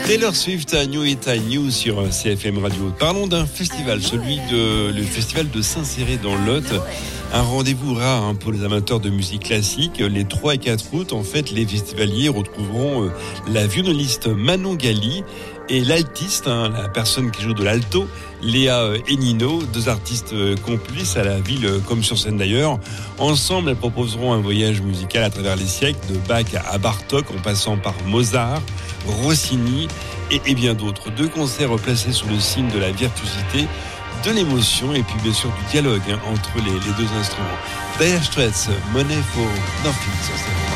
Taylor Swift à New It I New sur CFM Radio. Parlons d'un festival, le festival de Saint-Céré dans le Lot. Un rendez-vous rare pour les amateurs de musique classique. Les 3 et 4 août, en fait, les festivaliers retrouveront la violoniste Manon Gali et l'altiste, la personne qui joue de l'alto, Léa Enino, 2 artistes complices à la ville comme sur scène d'ailleurs. Ensemble, elles proposeront un voyage musical à travers les siècles, de Bach à Bartók, en passant par Mozart, Rossini et bien d'autres. 2 concerts placés sous le signe de la virtuosité, de l'émotion et puis bien sûr du dialogue entre les 2 instruments. Dire Straits, Money for Nothing sur scène.